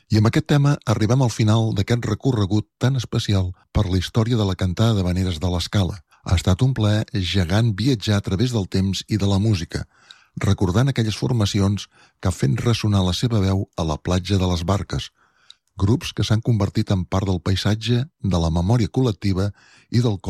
I amb aquest tema arribem al final d'aquest recorregut tan especial per la història de la cantada d'havaneres de l'Escala. Ha estat un plaer gegant viatjar a través del temps i de la música, recordant aquelles formacions que han fet ressonar la seva veu a la platja de les Barques, grups que s'han convertit en part del paisatge, de la memòria col·lectiva i del cor